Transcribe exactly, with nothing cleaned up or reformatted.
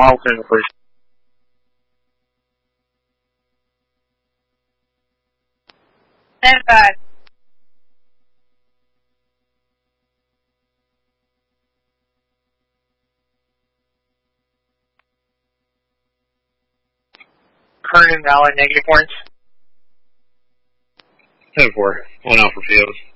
Model ten, please. ten five. Current invalid, negative points. ten four, one Alpha Field.